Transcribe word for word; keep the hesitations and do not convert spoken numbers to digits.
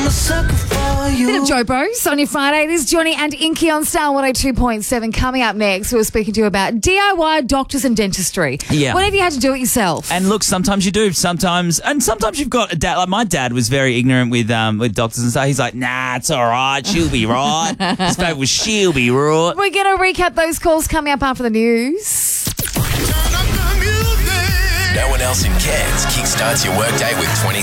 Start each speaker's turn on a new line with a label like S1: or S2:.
S1: I'm a sucker for you.
S2: Bit of Joe Bros on your Friday. This is Johnny and Inky on Star one oh two point seven. Coming up next, we're speaking to you about D I Y doctors and dentistry.
S3: Yeah.
S2: Whenever you had to do it yourself.
S3: And look, sometimes you do. Sometimes, and sometimes you've got a dad. Like my dad was very ignorant with um with doctors and stuff. He's like, nah, it's all right. She'll be right. His favourite was she'll be right.
S2: We're going to recap those calls coming up after the news.
S4: No one else in Cairns kickstarts your workday with twenty